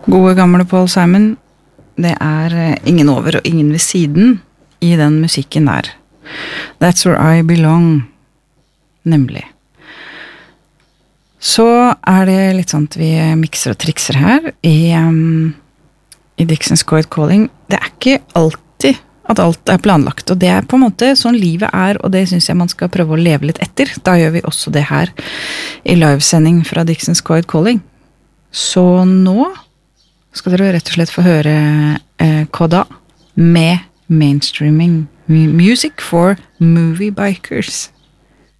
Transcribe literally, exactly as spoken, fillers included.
Gode gamle Paul Simon. Det er ingen over og ingen ved siden i den musikken der. That's where I belong. Nemlig. Så er det litt sånn at vi mikser og trikser her i, um, i Dixon's Quiet Calling. Det er ikke alltid at alt er planlagt, og det er på en måte sånn livet er, og det synes jeg man skal prøve å leve litt etter. Da gjør vi også det her i livesending fra Dixon's Quiet Calling. Så nå skal dere rett og slett få høre eh, Koda med mainstreaming music for movie bikers.